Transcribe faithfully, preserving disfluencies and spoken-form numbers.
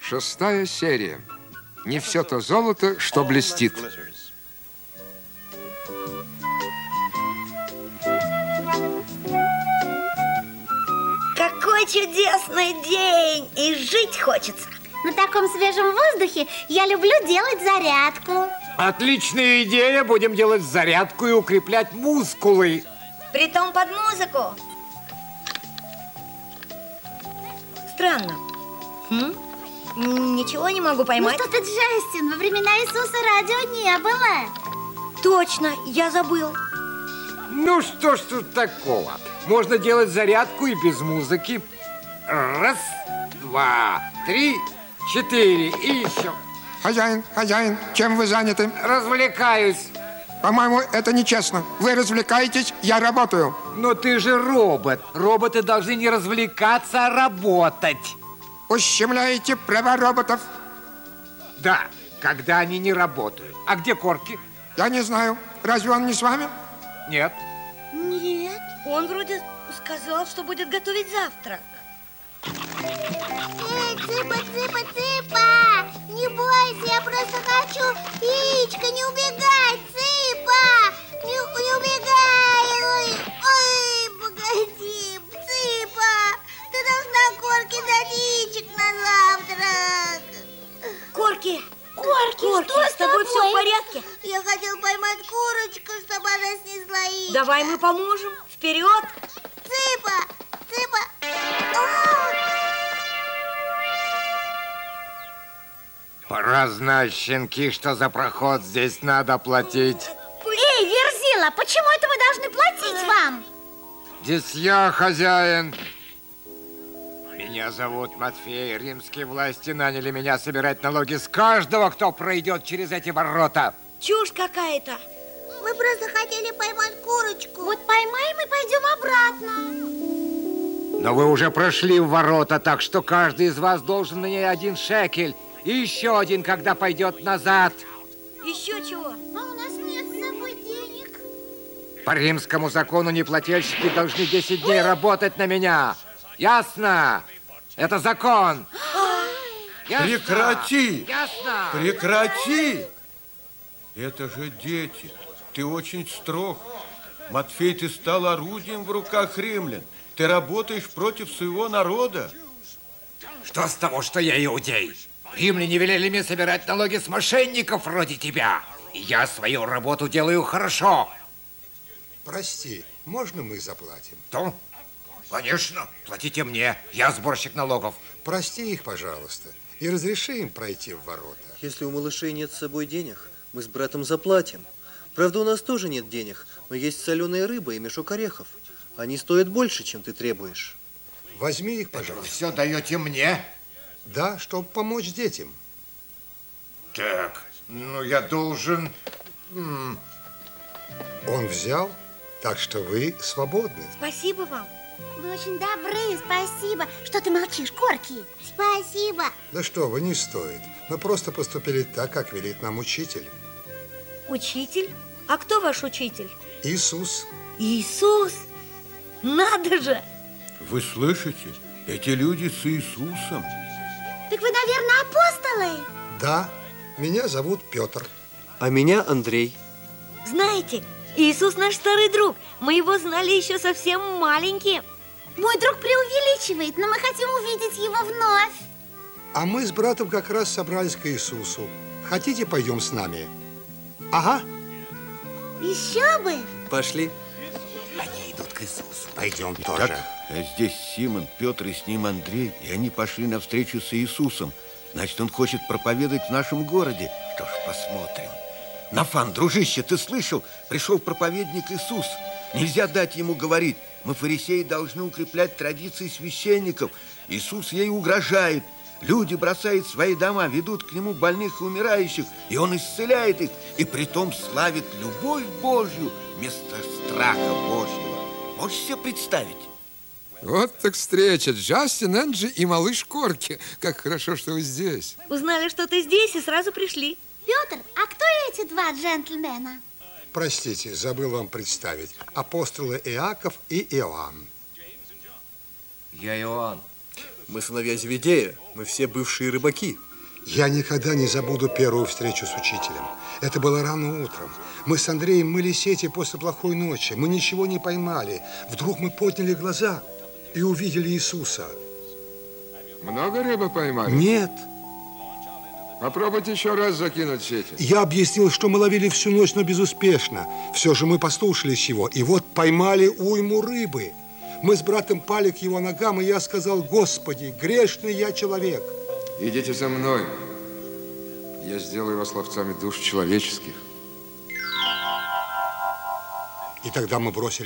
Шестая серия. Не все то золото, что блестит. Какой чудесный день! И жить хочется. На таком свежем воздухе я люблю делать зарядку. Отличная идея. Будем делать зарядку и укреплять мускулы. Притом под музыку. Странно. Хм? Ничего не могу поймать. Ну что ты, Джастин, во времена Иисуса радио не было. Точно, я забыл. Ну что ж тут такого? Можно делать зарядку и без музыки. Раз, два, три, четыре и еще. Хозяин, хозяин, чем вы заняты? Развлекаюсь. По-моему, это нечестно. Вы развлекаетесь, я работаю. Но ты же робот. Роботы должны не развлекаться, а работать. Ущемляете права роботов? Да, когда они не работают. А где Корки? Я не знаю. Разве он не с вами? Нет. Нет, он вроде сказал, что будет готовить завтрак. Эй, Цыпа, Цыпа, Цыпа! Не бойся, я просто хочу яичко, не убегай, Цыпа! Не, не убегай! Ой, ой, погоди, Цыпа! Ты должна Корке дать яичек на завтрак! Корки! Корки, Корки, что с тобой все в порядке? Я хотел поймать курочку, чтобы она снесла яичко. Давай мы поможем. Вперед! Цыпа! Цыпа! Пора знать, щенки, что за проход здесь надо платить. Эй, Верзила, почему это мы должны платить вам? Здесь я хозяин. Меня зовут Матфей. Римские власти наняли меня собирать налоги с каждого, кто пройдет через эти ворота. Чушь какая-то. Мы просто хотели поймать курочку. Вот поймаем и пойдем обратно. Но вы уже прошли в ворота, так что каждый из вас должен на ней один шекель. И еще один, когда пойдет назад. Еще чего? А у нас нет с собой денег. По римскому закону неплательщики должны десять дней работать на меня. Ясно? Это закон. Ясно? Прекрати! Ясно? Прекрати! Это же дети. Ты очень строг. Матфей, ты стал орудием в руках римлян. Ты работаешь против своего народа. Что с того, что я иудей? Римляне велели мне собирать налоги с мошенников вроде тебя. И я свою работу делаю хорошо. Прости, можно мы заплатим? То? Конечно, платите мне. Я сборщик налогов. Прости их, пожалуйста, и разреши им пройти в ворота. Если у малышей нет с собой денег, мы с братом заплатим. Правда, у нас тоже нет денег, но есть соленая рыба и мешок орехов. Они стоят больше, чем ты требуешь. Возьми их, пожалуйста. Все даете мне? Да, чтобы помочь детям. Так, ну я должен... Он взял, так что вы свободны. Спасибо вам. Вы очень добры, спасибо. Что ты молчишь, Корки? Спасибо. Да что вы, не стоит. Мы просто поступили так, как велит нам учитель. Учитель? А кто ваш учитель? Иисус. Иисус? Надо же! Вы слышите? Эти люди с Иисусом. Так вы, наверное, апостолы? Да, меня зовут Петр. А меня Андрей. Знаете, Иисус наш старый друг. Мы его знали еще совсем маленьким. Мой друг преувеличивает, но мы хотим увидеть его вновь. А мы с братом как раз собрались к Иисусу. Хотите, пойдем с нами? Ага. Еще бы. Пошли. Они идут к Иисусу. Пойдем Так, тоже. а здесь Симон, Петр и с ним Андрей, и они пошли навстречу с Иисусом. Значит, он хочет проповедовать в нашем городе. Что ж, посмотрим. Нафан, дружище, ты слышал? Пришел проповедник Иисус. Нельзя дать ему говорить. Мы, фарисеи, должны укреплять традиции священников. Иисус ей угрожает. Люди бросают свои дома, ведут к нему больных и умирающих, и он исцеляет их, и притом славит любовь Божью вместо страха Божьего. Можешь себе представить? Вот так встреча. Джастин, Энджи и малыш Корки. Как хорошо, что вы здесь. Узнали, что ты здесь, и сразу пришли. Петр, а кто эти два джентльмена? Простите, забыл вам представить. Апостолы Иаков и Иоанн. Я Иоанн. Мы сыновья Зеведея, мы все бывшие рыбаки. Я никогда не забуду первую встречу с учителем. Это было рано утром. Мы с Андреем мыли сети после плохой ночи. Мы ничего не поймали. Вдруг мы подняли глаза и увидели Иисуса. Много рыбы поймали? Нет. Попробуйте еще раз закинуть сети. Я объяснил, что мы ловили всю ночь, но безуспешно. Все же мы послушались его, и вот поймали уйму рыбы. Мы с братом пали к его ногам, и я сказал: Господи, грешный я человек. Идите за мной. Я сделаю вас ловцами душ человеческих. И тогда мы бросили